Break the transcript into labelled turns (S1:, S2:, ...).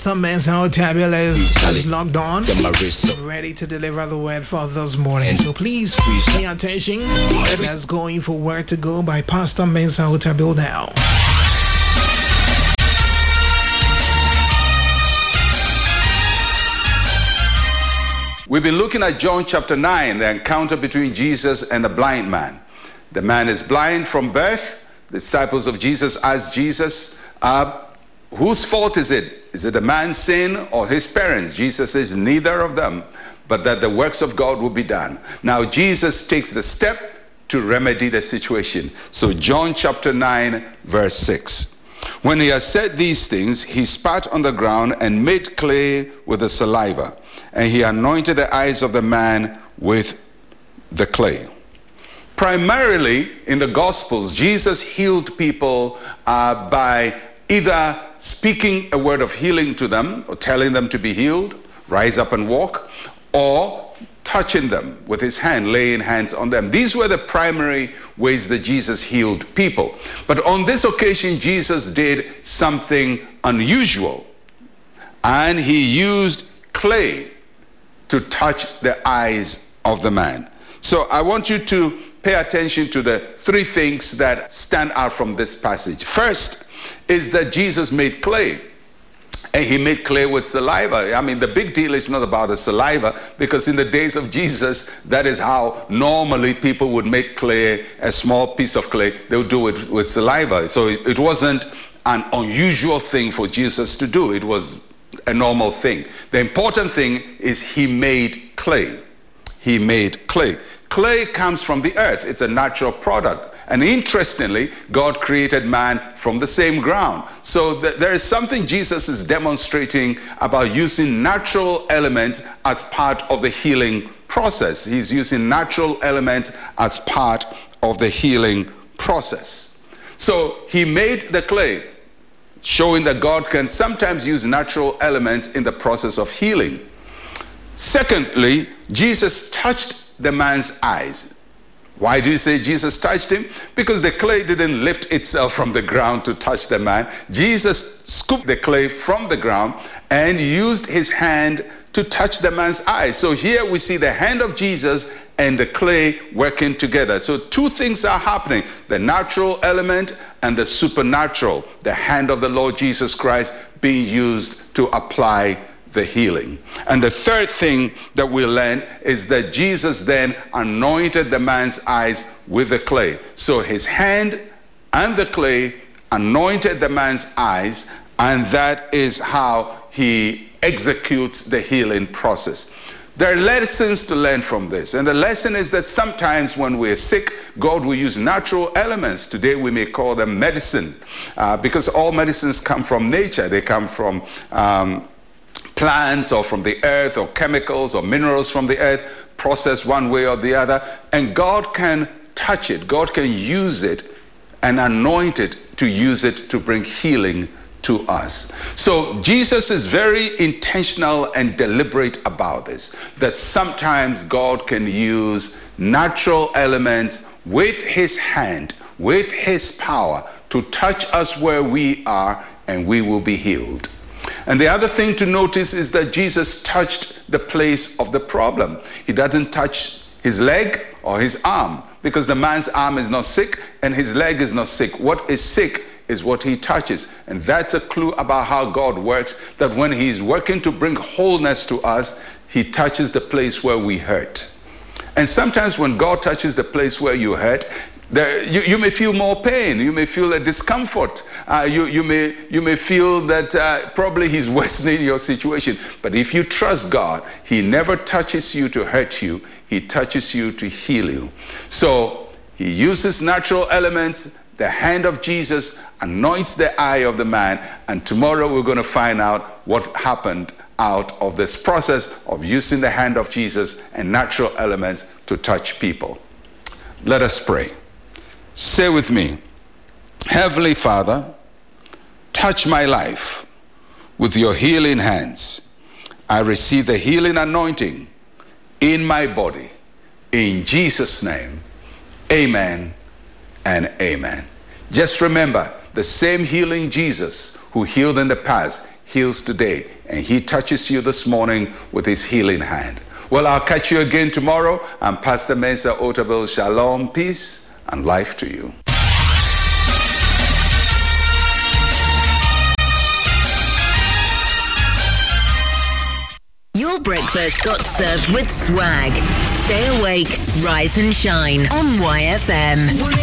S1: Some man's out is logged on, ready to deliver the word for this morning. So please pay attention. Let's going for where to go by Pastor Mensa Otabil now.
S2: We've been looking at John chapter 9, the encounter between Jesus and the blind man. The man is blind from birth. The disciples of Jesus asked Jesus, whose fault is it? Is it the man's sin or his parents? Jesus says, neither of them, but that the works of God will be done. Now Jesus takes the step to remedy the situation. So John chapter 9, verse 6. When he had said these things, he spat on the ground and made clay with the saliva, and he anointed the eyes of the man with the clay. Primarily in the Gospels, Jesus healed people by either speaking a word of healing to them or telling them to be healed, rise up and walk, or touching them with his hand, laying hands on them. These were the primary ways that Jesus healed people. But on this occasion, Jesus did something unusual, and he used clay to touch the eyes of the man. So I want you to pay attention to the three things that stand out from this passage. First is that Jesus made clay, and he made clay with saliva. I mean, the big deal is not about the saliva, because in the days of Jesus, that is how normally people would make clay, a small piece of clay. They would do it with saliva. So it wasn't an unusual thing for Jesus to do. It was a normal thing. The important thing is he made clay. He made clay. Clay comes from the earth. It's a natural product. And interestingly, God created man from the same ground. So there is something Jesus is demonstrating about using natural elements as part of the healing process. He's using natural elements as part of the healing process. So he made the clay, showing that God can sometimes use natural elements in the process of healing. Secondly, Jesus touched the man's eyes. Why do you say Jesus touched him? Because the clay didn't lift itself from the ground to touch the man. Jesus scooped the clay from the ground and used his hand to touch the man's eyes. So here we see the hand of Jesus and the clay working together. So two things are happening: the natural element and the supernatural, the hand of the Lord Jesus Christ being used to apply the healing. And the third thing that we learn is that Jesus then anointed the man's eyes with the clay. So his hand and the clay anointed the man's eyes, and that is how he executes the healing process. There are lessons to learn from this. And the lesson is that sometimes when we're sick, God will use natural elements. Today we may call them medicine, because all medicines come from nature. They come from plants or from the earth, or chemicals or minerals from the earth, processed one way or the other. And God can touch it. God can use it and anoint it to use it to bring healing to us. So Jesus is very intentional and deliberate about this, that sometimes God can use natural elements with his hand, with his power, to touch us where we are, and we will be healed. And the other thing to notice is that Jesus touched the place of the problem. He doesn't touch his leg or his arm, because the man's arm is not sick and his leg is not sick. What is sick is what he touches. And that's a clue about how God works, that when he's working to bring wholeness to us, he touches the place where we hurt. And sometimes when God touches the place where you hurt, you may feel more pain. You may feel a discomfort. You may feel that probably he's worsening your situation. But if you trust God, he never touches you to hurt you. He touches you to heal you. So he uses natural elements. The hand of Jesus anoints the eye of the man. And tomorrow we're going to find out what happened out of this process of using the hand of Jesus and natural elements to touch people. Let us pray. Say with me, Heavenly Father, touch my life with your healing hands. I receive the healing anointing in my body. In Jesus' name, amen and amen. Just remember, the same healing Jesus who healed in the past, heals today, and he touches you this morning with his healing hand. Well, I'll catch you again tomorrow. I'm Pastor Mensa Otabil. Shalom, peace, and life to you.
S3: Your breakfast got served with swag. Stay awake, rise and shine on YFM.